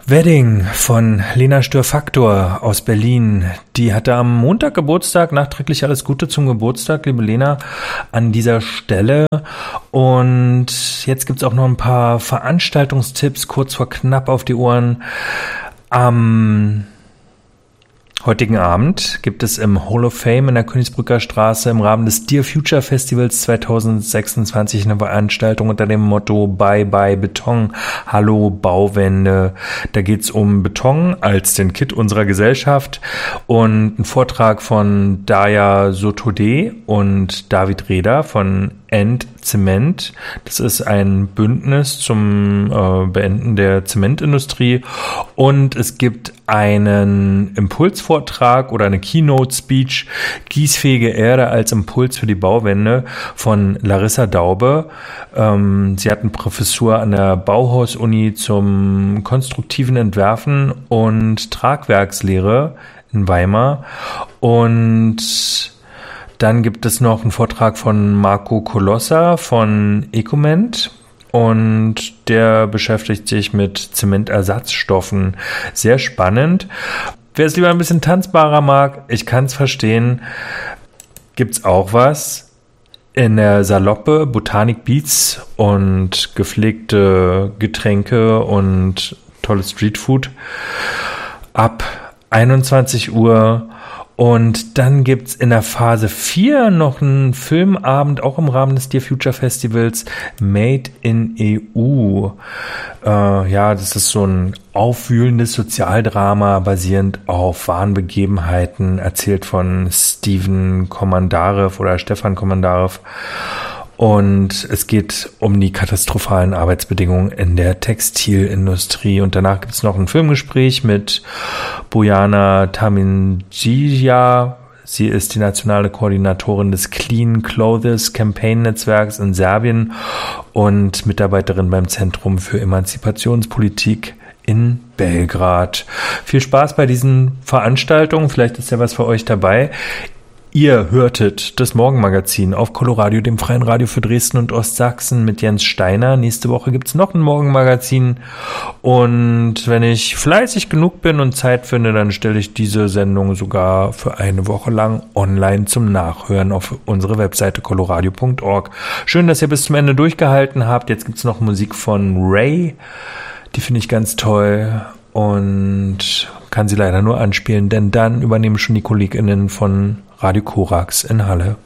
Wedding von Lena Stör-Faktor aus Berlin. Die hatte am Montag Geburtstag. Nachträglich alles Gute zum Geburtstag, liebe Lena, an dieser Stelle. Und jetzt gibt's auch noch ein paar Veranstaltungstipps, kurz vor knapp auf die Ohren. Am heutigen Abend gibt es im Hall of Fame in der Königsbrücker Straße im Rahmen des Dear Future Festivals 2026 eine Veranstaltung unter dem Motto Bye Bye Beton, Hallo Bauwände. Da geht's um Beton als den Kitt unserer Gesellschaft und ein Vortrag von Daya Sotodeh und David Reda von End Zement. Das ist ein Bündnis zum Beenden der Zementindustrie und es gibt einen Impulsvortrag oder eine Keynote-Speech Gießfähige Erde als Impuls für die Bauwende von Larissa Daube. Sie hat eine Professur an der Bauhaus-Uni zum konstruktiven Entwerfen und Tragwerkslehre in Weimar und dann gibt es noch einen Vortrag von Marco Colossa von Ecoment und der beschäftigt sich mit Zementersatzstoffen. Sehr spannend. Wer es lieber ein bisschen tanzbarer mag, ich kann es verstehen, gibt's auch was in der Saloppe, Botanik Beats und gepflegte Getränke und tolles Streetfood ab 21 Uhr. Und dann gibt's in der Phase 4 noch einen Filmabend, auch im Rahmen des Dear Future Festivals, Made in EU. Das ist so ein aufwühlendes Sozialdrama, basierend auf wahren Begebenheiten, erzählt von Stefan Komandarev. Und es geht um die katastrophalen Arbeitsbedingungen in der Textilindustrie. Und danach gibt es noch ein Filmgespräch mit Bojana Tamincija. Sie ist die nationale Koordinatorin des Clean Clothes Campaign Netzwerks in Serbien und Mitarbeiterin beim Zentrum für Emanzipationspolitik in Belgrad. Viel Spaß bei diesen Veranstaltungen. Vielleicht ist ja was für euch dabei. Ihr hörtet das Morgenmagazin auf Coloradio, dem freien Radio für Dresden und Ostsachsen mit Jens Steiner. Nächste Woche gibt's noch ein Morgenmagazin. Und wenn ich fleißig genug bin und Zeit finde, dann stelle ich diese Sendung sogar für eine Woche lang online zum Nachhören auf unsere Webseite coloradio.org. Schön, dass ihr bis zum Ende durchgehalten habt. Jetzt gibt's noch Musik von Ray. Die finde ich ganz toll und kann sie leider nur anspielen, denn dann übernehmen schon die KollegInnen von Radio Korax in Halle.